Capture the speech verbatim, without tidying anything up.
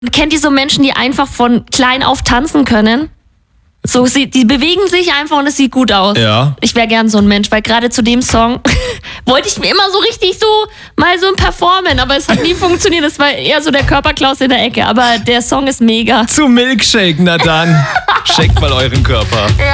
Kennt ihr so Menschen, die einfach von klein auf tanzen können? So, sie, die bewegen sich einfach und es sieht gut aus. Ja. Ich wäre gern so ein Mensch, weil gerade zu dem Song wollte ich mir immer so richtig so mal so ein performen, aber es hat nie funktioniert. Es war eher so der Körperklaus in der Ecke, aber der Song ist mega. Zu Milkshake, na dann. Shakt mal euren Körper.